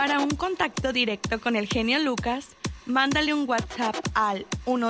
Para un contacto directo con el genio Lucas, mándale un WhatsApp al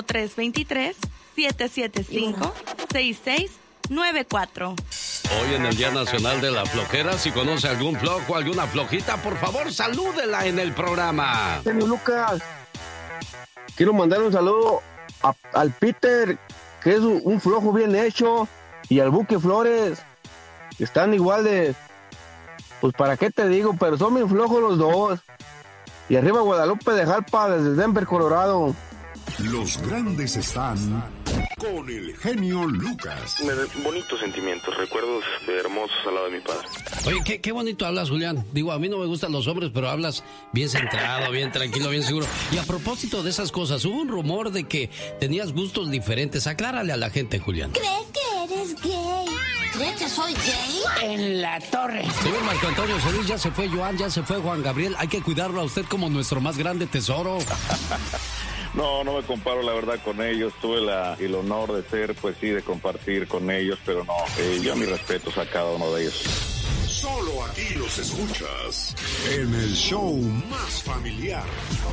1323-775-6694. Hoy en el Día Nacional de la Flojera, si conoce algún flojo o alguna flojita, por favor, salúdela en el programa. Genio Lucas, quiero mandar un saludo al Peter, que es un flojo bien hecho, y al Buque Flores, que están igual de... Pues para qué te digo, pero son bien flojos los dos. Y arriba Guadalupe de Jalpa, desde Denver, Colorado. Los grandes están con el genio Lucas. Bonitos sentimientos, recuerdos hermosos al lado de mi padre. Oye, qué bonito hablas, Julián. Digo, a mí no me gustan los hombres, pero hablas bien centrado, bien tranquilo, bien seguro. Y a propósito de esas cosas, hubo un rumor de que tenías gustos diferentes. Aclárale a la gente, Julián. ¿Crees que eres gay? ¿Crees que soy gay? En la torre. Señor Marco Antonio Solís, ya se fue Joan, ya se fue Juan Gabriel. Hay que cuidarlo a usted como nuestro más grande tesoro. No me comparo la verdad con ellos. Tuve el honor de ser, pues sí, de compartir con ellos, pero no, yo mis respetos a cada uno de ellos. Solo aquí los escuchas en el show más familiar.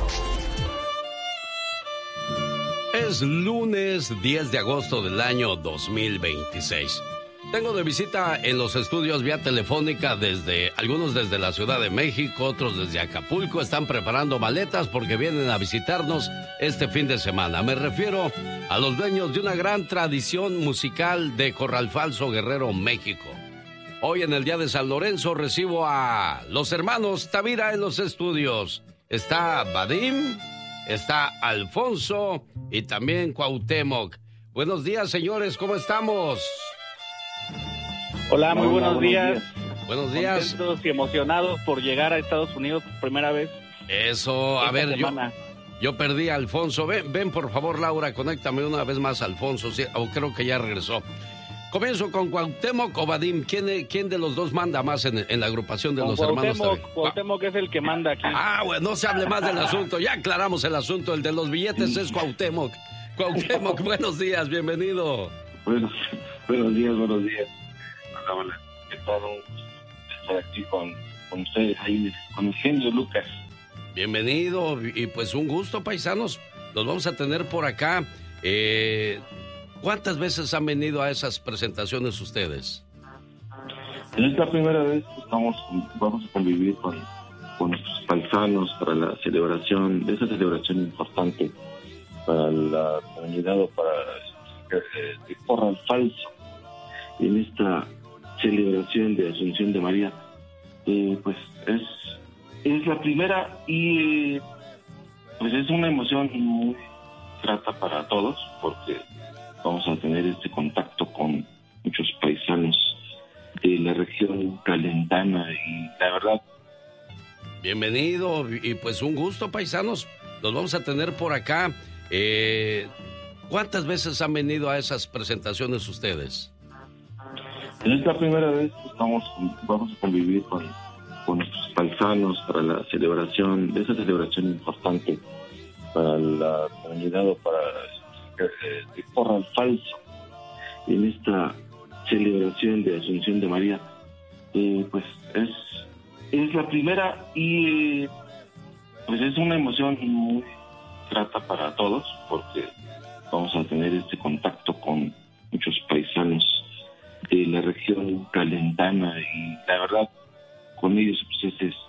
Es lunes 10 de agosto del año 2026. Tengo de visita en los estudios vía telefónica algunos desde la Ciudad de México, otros desde Acapulco. Están preparando maletas porque vienen a visitarnos este fin de semana. Me refiero a los dueños de una gran tradición musical de Corral Falso, Guerrero, México. Hoy en el Día de San Lorenzo recibo a los hermanos Tavira en los estudios. Está Vadim, está Alfonso y también Cuauhtémoc. Buenos días, señores, ¿cómo estamos? Hola, muy buenos días. Buenos días. Contentos y emocionados por llegar a Estados Unidos por primera vez. Eso, a ver, semana. yo perdí a Alfonso. Ven, por favor, Laura, conéctame una vez más a Alfonso. Sí, creo que ya regresó. Comienzo con Cuauhtémoc o Vadim. ¿Quién de los dos manda más en la agrupación de los hermanos? Cuauhtémoc es el que manda aquí. Bueno, no se hable más del asunto. Ya aclaramos el asunto. El de los billetes es Cuauhtémoc. Cuauhtémoc, buenos días, bienvenido. Buenos días. Hola, ¿qué tal? Un gusto estar aquí con ustedes, ahí con el genio Lucas. Bienvenido, y pues un gusto, paisanos. Los vamos a tener por acá. ¿Cuántas veces han venido a esas presentaciones ustedes? Es la primera vez que vamos a convivir con nuestros paisanos para la celebración, de esa celebración importante para la comunidad o para el Corral Falso. En esta celebración de Asunción de María, pues es la primera y pues es una emoción muy grata para todos porque vamos a tener este contacto con muchos paisanos de la región calentana y la verdad. Bienvenido y pues un gusto, paisanos. Los vamos a tener por acá. ¿Cuántas veces han venido a esas presentaciones ustedes? Es la primera vez que vamos a convivir con nuestros paisanos para la celebración, de esa celebración importante para la comunidad o para el Corral Falso. En esta celebración de Asunción de María, pues es la primera y pues es una emoción muy grata para todos porque vamos a tener este contacto con muchos paisanos de la región calentana y la verdad con ellos pues es